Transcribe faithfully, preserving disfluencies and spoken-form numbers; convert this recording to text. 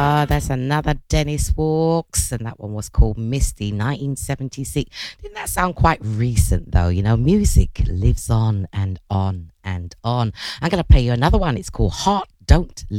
Ah, that's another Dennis Walks, and that one was called Misty, nineteen seventy-six. Didn't that sound quite recent, though? You know, music lives on and on and on. I'm going to play you another one. It's called Heart Don't Leave.